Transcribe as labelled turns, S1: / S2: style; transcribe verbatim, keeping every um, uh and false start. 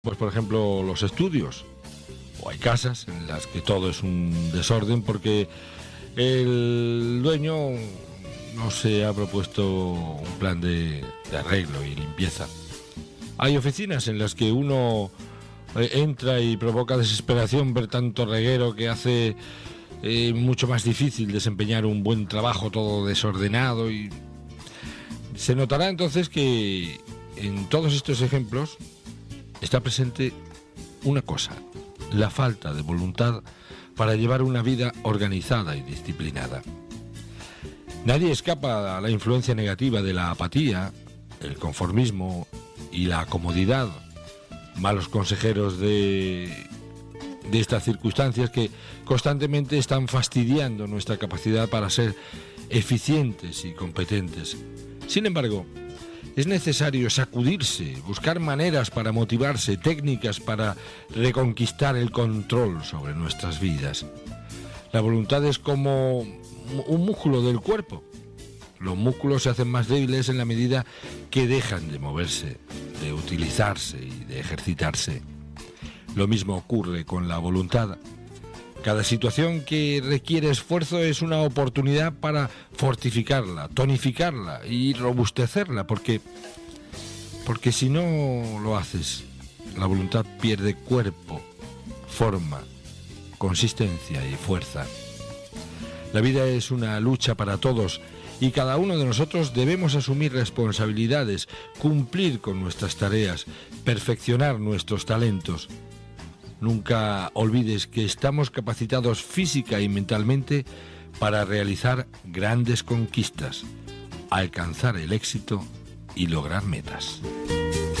S1: Pues por ejemplo los estudios, o hay casas en las que todo es un desorden porque el dueño no se ha propuesto un plan de, de arreglo y limpieza. Hay oficinas en las que uno eh, entra y provoca desesperación ver tanto reguero que hace eh, mucho más difícil desempeñar un buen trabajo todo desordenado, y se notará entonces que en todos estos ejemplos está presente una cosa: la falta de voluntad para llevar una vida organizada y disciplinada. Nadie escapa a la influencia negativa de la apatía, el conformismo y la comodidad, malos consejeros de, de estas circunstancias que constantemente están fastidiando nuestra capacidad para ser eficientes y competentes. Sin embargo, es necesario sacudirse, buscar maneras para motivarse, técnicas para reconquistar el control sobre nuestras vidas. La voluntad es como un músculo del cuerpo. Los músculos se hacen más débiles en la medida que dejan de moverse, de utilizarse y de ejercitarse. Lo mismo ocurre con la voluntad. Cada situación que requiere esfuerzo es una oportunidad para fortificarla, tonificarla y robustecerla, porque, porque si no lo haces, la voluntad pierde cuerpo, forma, consistencia y fuerza. La vida es una lucha para todos y cada uno de nosotros debemos asumir responsabilidades, cumplir con nuestras tareas, perfeccionar nuestros talentos. Nunca olvides que estamos capacitados física y mentalmente para realizar grandes conquistas, alcanzar el éxito y lograr metas.